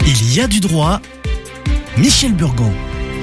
Il y a du droit. Michel Burgon.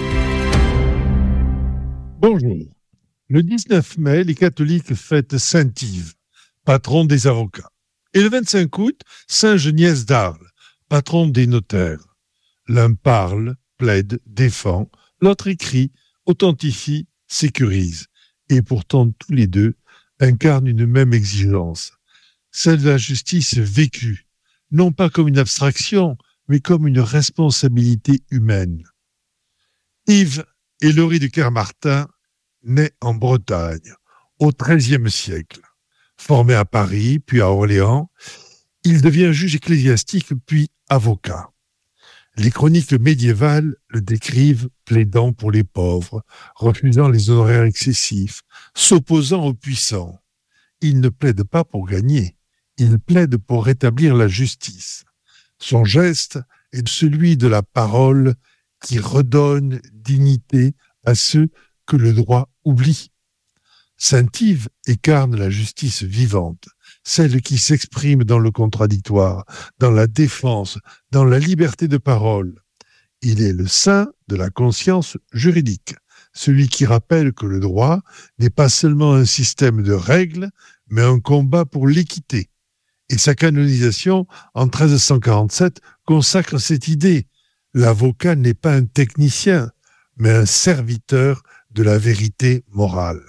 Bonjour. Le 19 mai, les catholiques fêtent Saint Yves, patron des avocats. Et le 25 août, Saint Geniès d'Arles, patron des notaires. L'un parle, plaide, défend, l'autre écrit, authentifie, sécurise. Et pourtant, tous les deux incarnent une même exigence, celle de la justice vécue, non pas comme une abstraction, mais comme une responsabilité humaine. Yves Hélory de Kermartin naît en Bretagne, au XIIIe siècle. Formé à Paris, puis à Orléans, il devient juge ecclésiastique, puis avocat. Les chroniques médiévales le décrivent plaidant pour les pauvres, refusant les honoraires excessifs, s'opposant aux puissants. Il ne plaide pas pour gagner, il plaide pour rétablir la justice. Son geste est celui de la parole qui redonne dignité à ceux que le droit oublie. Saint Yves incarne la justice vivante, celle qui s'exprime dans le contradictoire, dans la défense, dans la liberté de parole. Il est le saint de la conscience juridique, celui qui rappelle que le droit n'est pas seulement un système de règles, mais un combat pour l'équité. Et sa canonisation, en 1347, consacre cette idée. L'avocat n'est pas un technicien, mais un serviteur de la vérité morale.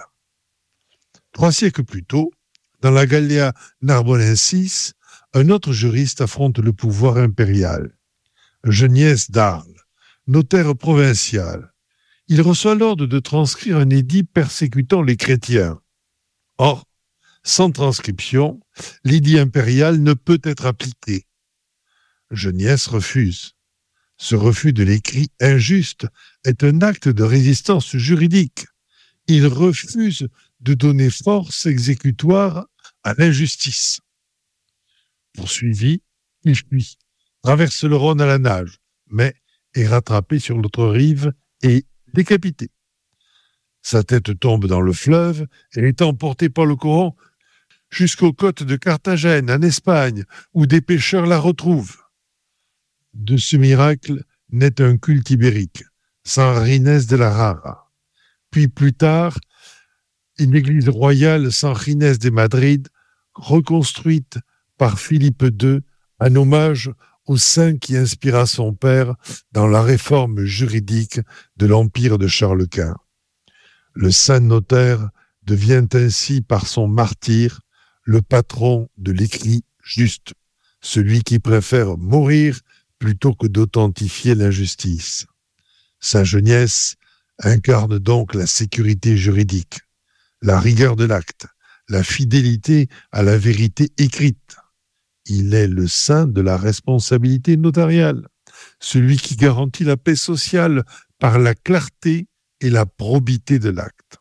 3 siècles plus tôt, dans la Gallia Narbonensis, un autre juriste affronte le pouvoir impérial. Geniès d'Arles, notaire provincial. Il reçoit l'ordre de transcrire un édit persécutant les chrétiens. Or, sans transcription, l'édit impérial ne peut être appliqué. Geniès refuse. Ce refus de l'écrit injuste est un acte de résistance juridique. Il refuse de donner force exécutoire à l'injustice. Poursuivi, il fuit, traverse le Rhône à la nage, mais est rattrapé sur l'autre rive et décapité. Sa tête tombe dans le fleuve et est emportée par le courant jusqu'aux côtes de Carthagène, en Espagne, où des pêcheurs la retrouvent. De ce miracle naît un culte ibérique, San Ginés de la Rara. Puis plus tard, une église royale, San Ginés de Madrid, reconstruite par Philippe II en hommage au saint qui inspira son père dans la réforme juridique de l'empire de Charles Quint. Le saint notaire devient ainsi par son martyre le patron de l'écrit juste, celui qui préfère mourir plutôt que d'authentifier l'injustice. Saint Geniès incarne donc la sécurité juridique, la rigueur de l'acte, la fidélité à la vérité écrite. Il est le saint de la responsabilité notariale, celui qui garantit la paix sociale par la clarté et la probité de l'acte.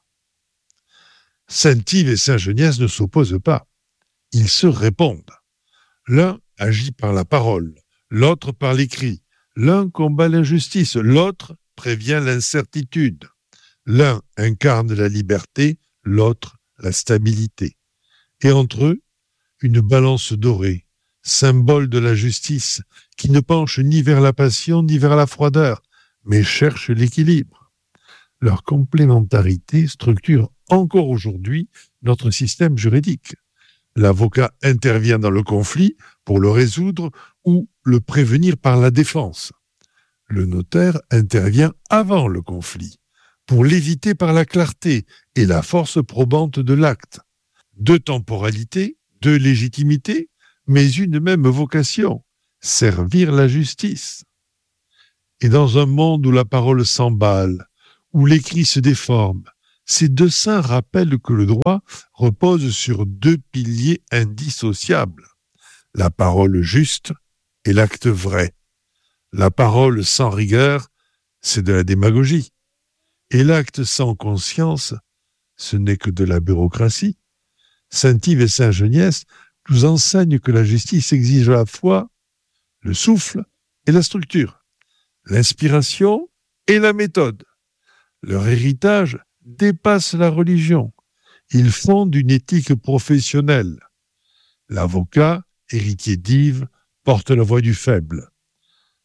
Saint Yves et Saint Geniès ne s'opposent pas. Ils se répondent. L'un agit par la parole, l'autre par l'écrit. L'un combat l'injustice, l'autre prévient l'incertitude. L'un incarne la liberté, l'autre la stabilité. Et entre eux, une balance dorée, symbole de la justice, qui ne penche ni vers la passion ni vers la froideur, mais cherche l'équilibre. Leur complémentarité structure encore aujourd'hui notre système juridique. L'avocat intervient dans le conflit pour le résoudre ou le prévenir par la défense. Le notaire intervient avant le conflit pour l'éviter par la clarté et la force probante de l'acte. 2 temporalités, 2 légitimités, mais une même vocation, servir la justice. Et dans un monde où la parole s'emballe, où l'écrit se déforme, ces 2 saints rappellent que le droit repose sur 2 piliers indissociables, la parole juste et l'acte vrai. La parole sans rigueur, c'est de la démagogie. Et l'acte sans conscience, ce n'est que de la bureaucratie. Saint Yves et Saint Geniès nous enseignent que la justice exige à la fois le souffle et la structure, l'inspiration et la méthode. Leur héritage dépasse la religion. Ils fondent une éthique professionnelle. L'avocat, héritier d'Yves, porte la voix du faible.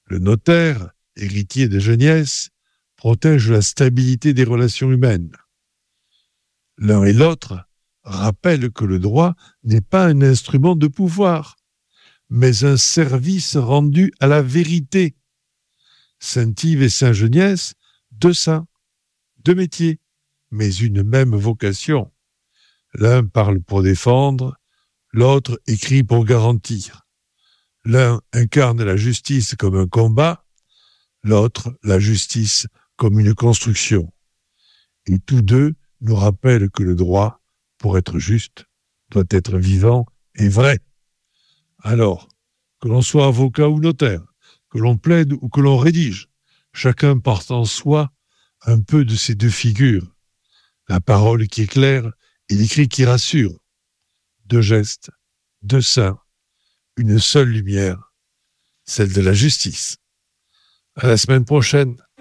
Le notaire, héritier de jeunesse, protège la stabilité des relations humaines. L'un et l'autre rappellent que le droit n'est pas un instrument de pouvoir, mais un service rendu à la vérité. Saint-Yves et Saint-Geniès, deux saints, deux métiers, mais une même vocation. L'un parle pour défendre, l'autre écrit pour garantir. L'un incarne la justice comme un combat, l'autre la justice comme une construction. Et tous deux nous rappellent que le droit, pour être juste, doit être vivant et vrai. Alors, que l'on soit avocat ou notaire, que l'on plaide ou que l'on rédige, chacun porte en soi un peu de ces deux figures. La parole qui éclaire et l'écrit qui rassure. Deux gestes, deux seins, une seule lumière, celle de la justice. À la semaine prochaine.